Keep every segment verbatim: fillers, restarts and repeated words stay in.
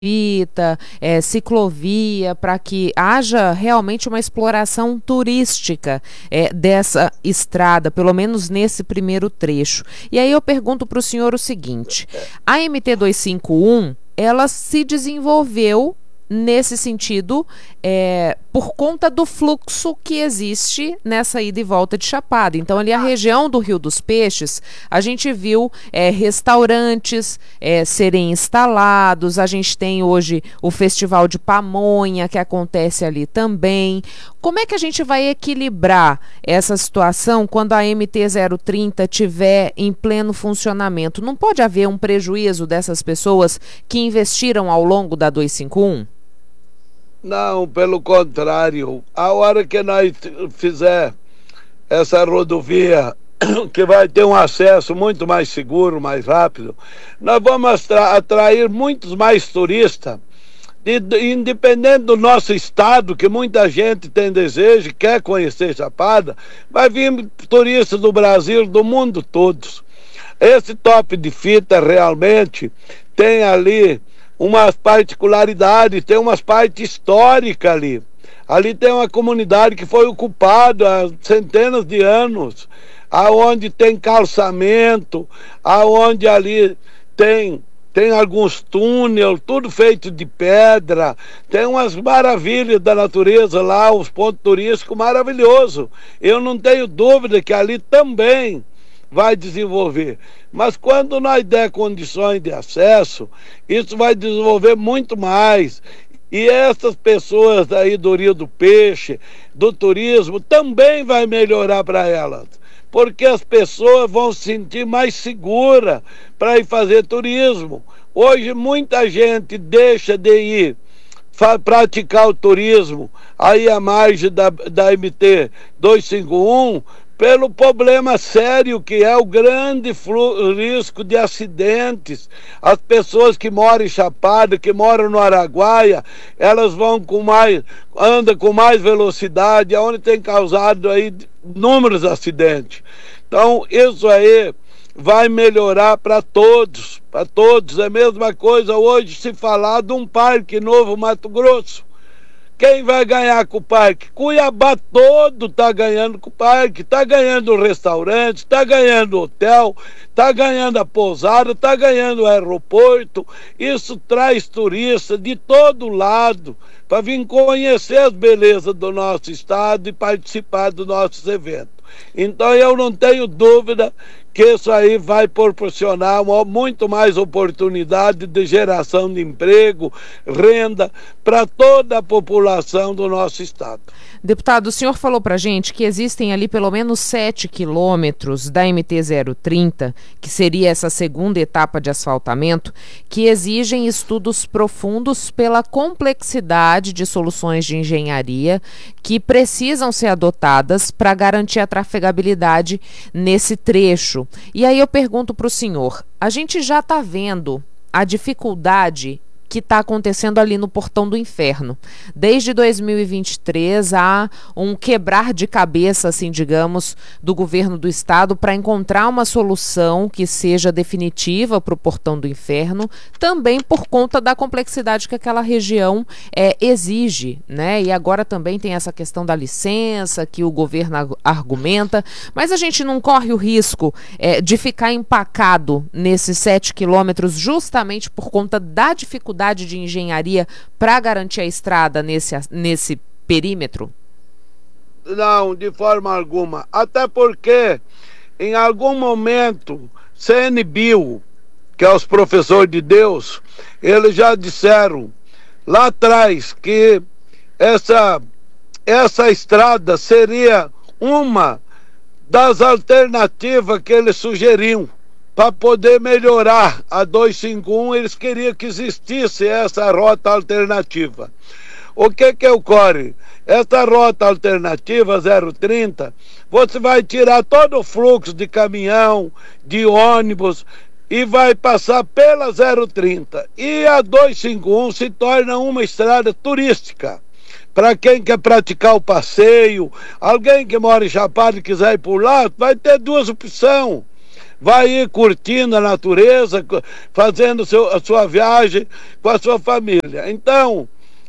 Fita, é, ciclovia, para que haja realmente uma exploração turística é, dessa estrada, pelo menos nesse primeiro trecho. E aí eu pergunto para o senhor o seguinte: a M T duzentos e cinquenta e um, ela se desenvolveu nesse sentido é, por conta do fluxo que existe nessa ida e volta de Chapada. Então, ali a região do Rio dos Peixes, a gente viu é, restaurantes é, serem instalados, a gente tem hoje o Festival de Pamonha, que acontece ali também. Como é que a gente vai equilibrar essa situação quando a M T zero trinta estiver em pleno funcionamento? Não pode haver um prejuízo dessas pessoas que investiram ao longo da duzentos e cinquenta e um? Não, pelo contrário. A hora que nós fizer essa rodovia, que vai ter um acesso muito mais seguro, mais rápido, nós vamos atrair muitos mais turistas, independente do nosso estado, que muita gente tem desejo e quer conhecer Chapada, vai vir turistas do Brasil, do mundo todos. Esse top de fita realmente tem ali umas particularidades, tem umas partes históricas ali. Ali tem uma comunidade que foi ocupada há centenas de anos, aonde tem calçamento, aonde ali tem, tem alguns túneis, tudo feito de pedra, tem umas maravilhas da natureza lá, os pontos turísticos maravilhosos. Eu não tenho dúvida que ali também vai desenvolver, mas quando nós der condições de acesso, isso vai desenvolver muito mais, e essas pessoas aí do Rio do Peixe, do turismo, também vai melhorar para elas, porque as pessoas vão se sentir mais seguras para ir fazer turismo. Hoje muita gente deixa de ir praticar o turismo aí à margem da, da M T duzentos e cinquenta e um, pelo problema sério que é o grande risco de acidentes. As pessoas que moram em Chapada, que moram no Araguaia, elas vão com mais, andam com mais velocidade, onde tem causado aí inúmeros acidentes. Então isso aí vai melhorar para todos, para todos. É a mesma coisa hoje se falar de um parque novo Mato Grosso. Quem vai ganhar com o parque? Cuiabá todo está ganhando com o parque, está ganhando o restaurante, está ganhando o hotel, está ganhando a pousada, está ganhando o aeroporto. Isso traz turistas de todo lado para vir conhecer as belezas do nosso estado e participar dos nossos eventos. Então eu não tenho dúvida que isso aí vai proporcionar uma, muito mais oportunidade de geração de emprego, renda para toda a população do nosso estado. Deputado, o senhor falou para a gente que existem ali pelo menos sete quilômetros da M T zero trinta, que seria essa segunda etapa de asfaltamento, que exigem estudos profundos pela complexidade de soluções de engenharia que precisam ser adotadas para garantir a trafegabilidade nesse trecho. E aí eu pergunto para o senhor, a gente já está vendo a dificuldade que está acontecendo ali no Portão do Inferno. Desde dois mil e vinte e três há um quebrar de cabeça, assim, digamos, do governo do estado para encontrar uma solução que seja definitiva para o Portão do Inferno, também por conta da complexidade que aquela região é, exige, né? E agora também tem essa questão da licença que o governo argumenta, mas a gente não corre o risco é, de ficar empacado nesses sete quilômetros justamente por conta da dificuldade de engenharia para garantir a estrada nesse, nesse perímetro? Não, de forma alguma. Até porque, em algum momento, C N B I O, que é os professores de Deus, eles já disseram lá atrás que essa, essa estrada seria uma das alternativas que eles sugeriam para poder melhorar a duzentos e cinquenta e um. Eles queriam que existisse essa rota alternativa. O que que ocorre? Essa rota alternativa zero trinta, você vai tirar todo o fluxo de caminhão, de ônibus, e vai passar pela zero trinta. E a duzentos e cinquenta e um se torna uma estrada turística. Para quem quer praticar o passeio, alguém que mora em Chapada e quiser ir por lá, vai ter duas opções. vai ir curtindo a natureza, fazendo seu, a sua viagem com a sua família. Então,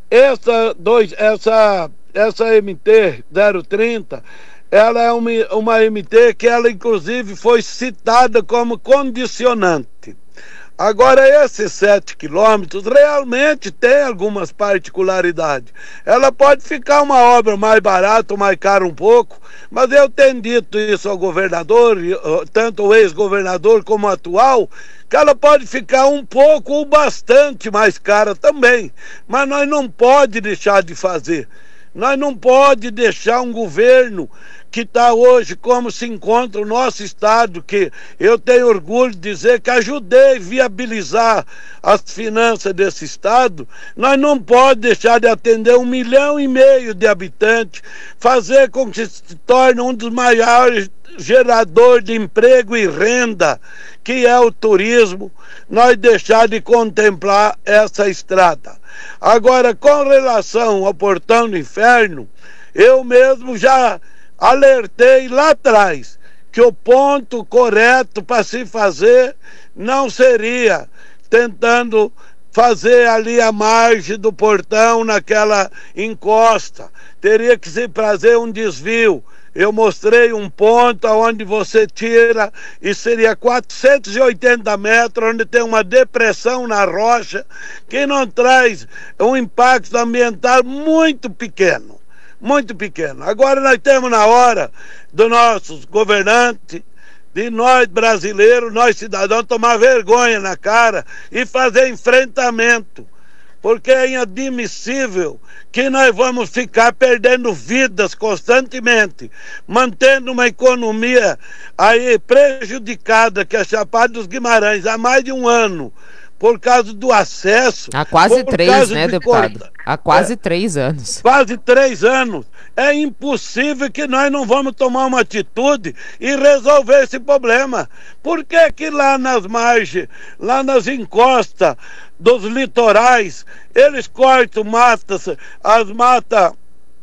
essa, dois, essa, essa M T zero trinta, ela é uma, uma M T que ela inclusive foi citada como condicionante. Agora, esses sete quilômetros realmente tem algumas particularidades. Ela pode ficar uma obra mais barata ou mais cara um pouco, mas eu tenho dito isso ao governador, tanto o ex-governador como o atual, que ela pode ficar um pouco ou bastante mais cara também. Mas nós não podemos deixar de fazer. Nós não podemos deixar um governo que está hoje, como se encontra o nosso estado, que eu tenho orgulho de dizer que ajudei a viabilizar as finanças desse estado. Nós não podemos deixar de atender um milhão e meio de habitantes, fazer com que se torne um dos maiores geradores de emprego e renda, que é o turismo, nós deixar de contemplar essa estrada. Agora, com relação ao Portão do Inferno, eu mesmo já alertei lá atrás que o ponto correto para se fazer não seria tentando fazer ali a margem do portão naquela encosta, teria que se fazer um desvio. Eu mostrei um ponto onde você tira e seria quatrocentos e oitenta metros, onde tem uma depressão na rocha que não traz um impacto ambiental muito pequeno, muito pequeno. Agora nós temos na hora dos nossos governantes, de nós brasileiros, nós cidadãos, tomar vergonha na cara e fazer enfrentamento. Porque é inadmissível que nós vamos ficar perdendo vidas constantemente, mantendo uma economia aí prejudicada, que é a Chapada dos Guimarães, há mais de um ano, por causa do acesso. Há quase três, né, deputado? Corta. Há quase é, três anos. Quase três anos. É impossível que nós não vamos tomar uma atitude e resolver esse problema. Por que que lá nas margens, lá nas encostas dos litorais, eles cortam matas, as matas,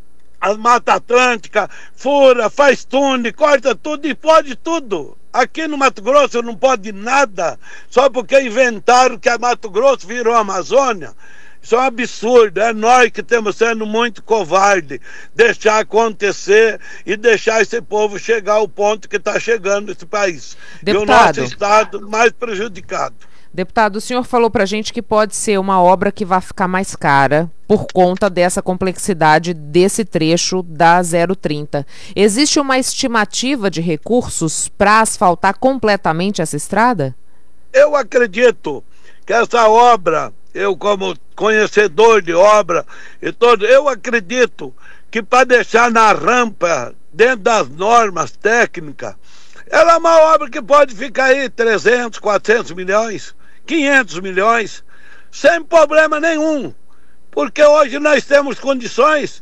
as matas atlânticas, fura, faz túnel, corta tudo e pode tudo. Aqui no Mato Grosso não pode nada, só porque inventaram que a Mato Grosso virou Amazônia. Isso é um absurdo, é nós que estamos sendo muito covardes, deixar acontecer e deixar esse povo chegar ao ponto que está chegando nesse país. Deputado, e o nosso estado mais prejudicado. Deputado, o senhor falou pra gente que pode ser uma obra que vai ficar mais cara por conta dessa complexidade desse trecho da zero trinta. Existe uma estimativa de recursos para asfaltar completamente essa estrada? Eu acredito que essa obra, eu como conhecedor de obra e todo, eu acredito que para deixar na rampa, dentro das normas técnicas, ela é uma obra que pode ficar aí trezentos, quatrocentos milhões, quinhentos milhões, sem problema nenhum, porque hoje nós temos condições.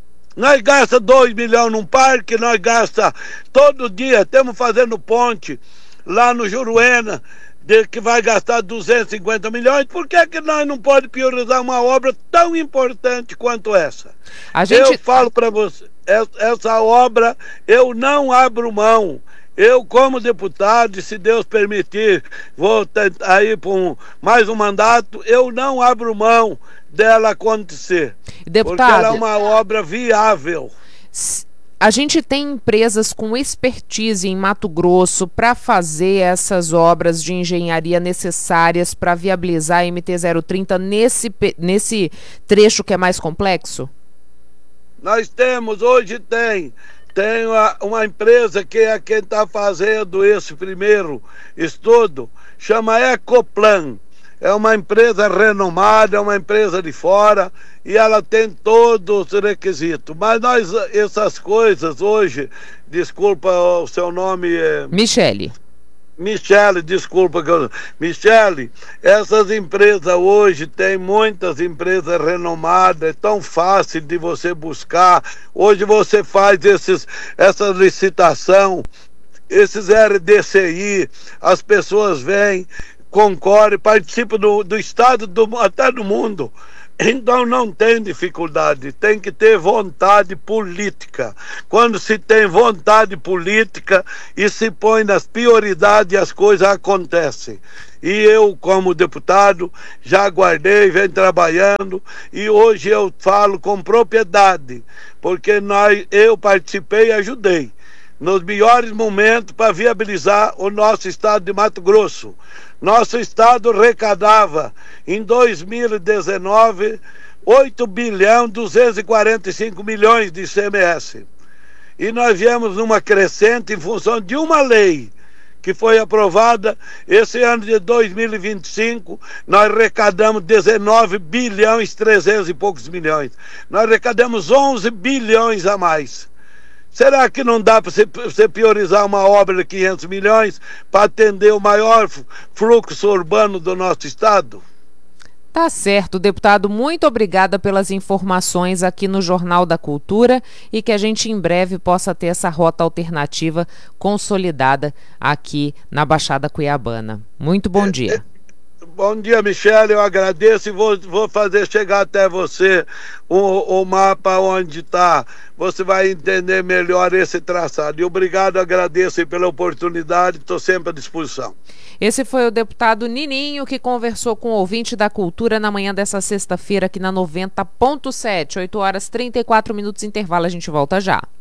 Nós gastamos dois milhões num parque, nós gastamos todo dia, estamos fazendo ponte lá no Juruena, de que vai gastar duzentos e cinquenta milhões, por que que nós não podemos priorizar uma obra tão importante quanto essa? A gente... Eu falo para você, essa obra eu não abro mão. Eu, como deputado, se Deus permitir, vou tentar ir para um, mais um mandato, eu não abro mão dela acontecer. Deputado, porque ela é uma obra viável. A gente tem empresas com expertise em Mato Grosso para fazer essas obras de engenharia necessárias para viabilizar a M T zero trinta nesse, nesse trecho que é mais complexo? Nós temos, hoje tem... Tem uma, uma empresa que é quem está fazendo esse primeiro estudo, chama Ecoplan. É uma empresa renomada, é uma empresa de fora e ela tem todos os requisitos. Mas nós, essas coisas hoje, desculpa o seu nome... É... Michele. Michele, desculpa que eu... Michele, essas empresas hoje, tem muitas empresas renomadas, é tão fácil de você buscar. Hoje você faz esses, essa licitação, esses R D C I, as pessoas vêm, concorre, participa do, do estado, do, até do mundo. Então não tem dificuldade, tem que ter vontade política. Quando se tem vontade política e se põe nas prioridades, as coisas acontecem. E eu, como deputado, já aguardei, venho trabalhando, e hoje eu falo com propriedade, porque nós, eu participei e ajudei nos melhores momentos para viabilizar o nosso estado de Mato Grosso. Nosso estado arrecadava em dois mil e dezenove oito bilhões duzentos e quarenta e cinco milhões de I C M S. E nós viemos numa crescente em função de uma lei que foi aprovada esse ano de dois mil e vinte e cinco. Nós arrecadamos dezenove bilhões trezentos e poucos milhões. Nós arrecadamos onze bilhões a mais. Será que não dá para você priorizar uma obra de quinhentos milhões para atender o maior fluxo urbano do nosso estado? Tá certo, deputado. Muito obrigada pelas informações aqui no Jornal da Cultura e que a gente em breve possa ter essa rota alternativa consolidada aqui na Baixada Cuiabana. Muito bom dia. Bom dia, Michele, eu agradeço e vou, vou fazer chegar até você o, o mapa onde está. Você vai entender melhor esse traçado. E obrigado, agradeço pela oportunidade, estou sempre à disposição. Esse foi o deputado Nininho que conversou com o ouvinte da Cultura na manhã dessa sexta-feira aqui na noventa ponto sete, oito horas e trinta e quatro minutos, intervalo, a gente volta já.